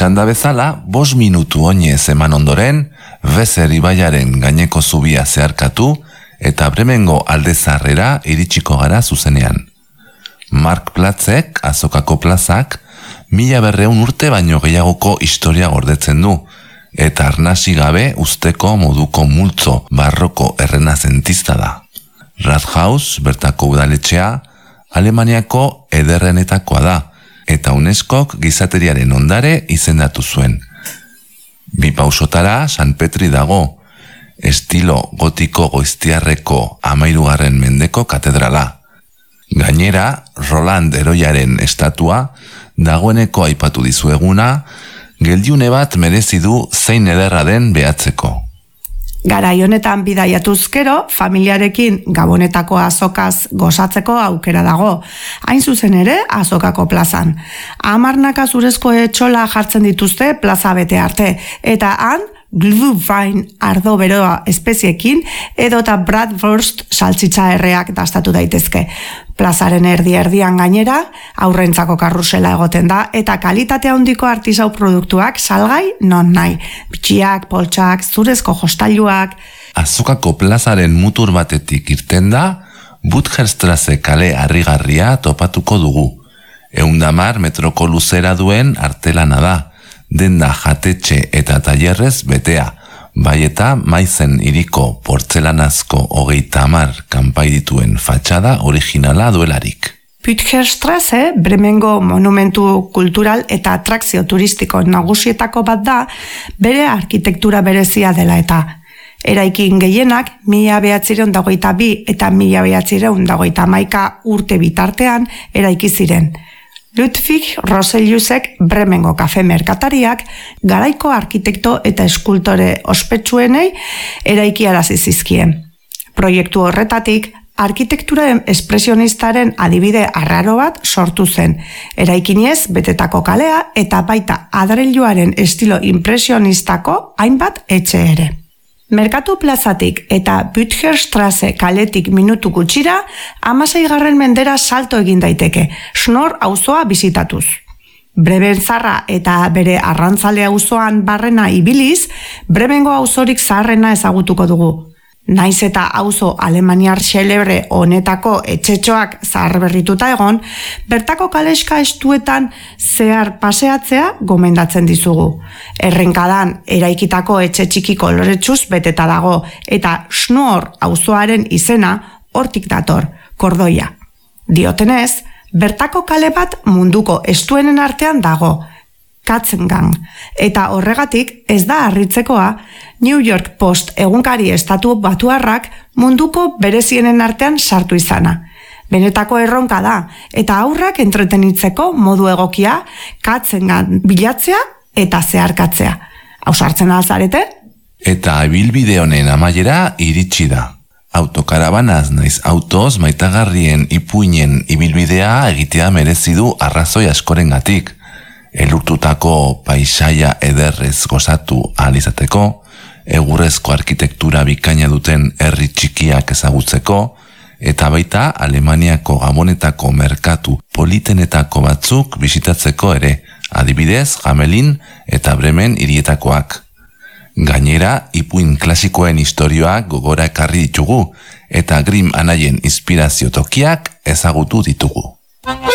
Esan da bezala, 5 minutu oinez eman ondoren, Weser ibaiaren gaineko zubia zeharkatu eta Bremengo aldezarrera iritsiko gara zuzenean. Marktplatzek, azokako plazak, 1200 urte baino gehiagoko historia gordetzen du, eta arnasi gabe usteko moduko multzo barroko errenazentista da. Rathaus, bertako udaletxea, Alemaniako ederrenetakoa da, eta UNESCOk gizateriaren ondare izendatu zuen. Bi pausotara San Petri dago, estilo gotiko goiztiarreko 13. mendeko katedrala. Gainera, Roland heroiaren estatua, dagoeneko aipatu dizueguna, geldiune bat merezi du zein ederra den behatzeko. Garai honetan bidaiatuz gero, familiarekin Gabonetako azokaz gozatzeko aukera dago. Hain zuzen ere, azokako plazan. 10 zurezko etxola jartzen dituzte plaza bete arte, eta han, Glühwein ardo beroa espeziekin edota Bratwurst saltzitza erreak dastatu daitezke. Plazaren erdian gainera, aurrentzako karrusela egoten da eta kalitate handiko artisau produktuak salgai non nahi. Bitxiak, poltsak, zurezko jostailuak. Azokako plazaren mutur batetik irten da, Butgerstrasse kale harrigarria topatuko dugu. 110 metroko luzera duen artelana da. Denda jatetxe eta tailerrez betea, bai eta Maizen hiriko portzelanazko 30 kanpai dituen fatxada originala duelarik. Butgerstrasse Bremengo monumentu kultural eta atrakzio turistiko nagusietako bat da, bere arkitektura berezia dela eta. Eraikin gehienak 1922 eta 1921 urte bitartean eraiki ziren. Ludwig Roseliusek Bremengo kafe merkatariak garaiko arkitekto eta eskultore ospetsuenei eraikiarazi zizkien. Proiektu horretatik, arkitektura espresionistaren adibide arraro bat sortu zen, eraikinez betetako kalea eta baita adreiluaren estilo impresionistako hainbat etxe ere. Merkatu plazatik eta Butgerstrasse kaletik minutu gutxira, 16. mendera salto egin daiteke, Schnorr auzoa bisitatuz. Brebenzarra eta bere arrantzale auzoan barrena ibiliz, Bremengo auzorik zaharrena ezagutuko dugu. Naiz eta auzo alemaniar xelebre honetako etxetxoak zaharberrituta egon, bertako kaleska estuetan zehar paseatzea gomendatzen dizugu. Errenkadan eraikitako etxe txiki koloretsuz beteta dago, eta Schnorr auzoaren izena hortik dator, Kordoia. Diotenez, bertako kale bat munduko estuenen artean dago, Katzengang, eta horregatik ez da harritzekoa New York Post egunkari estatu batuarrak munduko berezienen artean sartu izana. Benetako erronka da, eta aurrak entretenitzeko modu egokia Katzengang bilatzea eta zeharkatzea. Ausartzen alzarete? Eta ibilbide honen amaiera iritsi da. Autokarabanaz naiz autoz maitagarrien ipuinen ibilbidea egitea merezi du arrazoi askorengatik. Elurtutako paisaia ederrez gozatu ahal izateko, egurrezko arkitektura bikaina duten herri txikiak ezagutzeko, eta baita Alemaniako Gabonetako merkatu politenetako batzuk bisitatzeko ere, adibidez Hamelin eta Bremen hirietakoak. Gainera, ipuin klasikoen istorioak gogora ekarri ditugu, eta Grimm anaien inspirazio tokiak ezagutu ditugu.